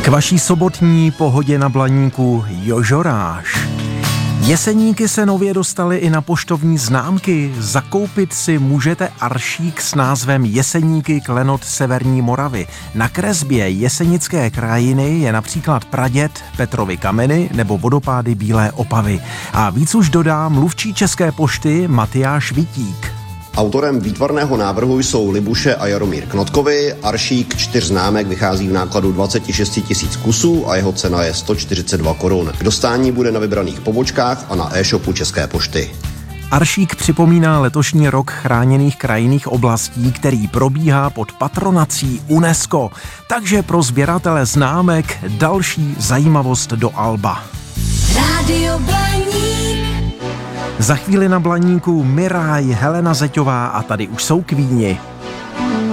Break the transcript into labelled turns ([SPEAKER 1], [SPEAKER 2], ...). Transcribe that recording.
[SPEAKER 1] vaší sobotní pohodě na Blaníku Jožoráš. Jeseníky se nově dostaly i na poštovní známky. Zakoupit si můžete aršík s názvem Jeseníky klenot Severní Moravy. Na kresbě jesenické krajiny je například praděd Petrovy kameny nebo vodopády Bílé Opavy. A víc už dodá mluvčí České pošty Matyáš Vitík.
[SPEAKER 2] Autorem výtvarného návrhu jsou Libuše a Jaromír Knotkovi. Aršík 4 známek vychází v nákladu 26 000 kusů a jeho cena je 142 korun. K dostání bude na vybraných pobočkách a na e-shopu České pošty.
[SPEAKER 1] Aršík připomíná letošní rok chráněných krajinných oblastí, který probíhá pod patronací UNESCO. Takže pro sběratele známek další zajímavost do alba.
[SPEAKER 3] Rádio Blaník.
[SPEAKER 1] Za chvíli na Blaníku Miraj, Helena Zeťová a tady už jsou Kvíni.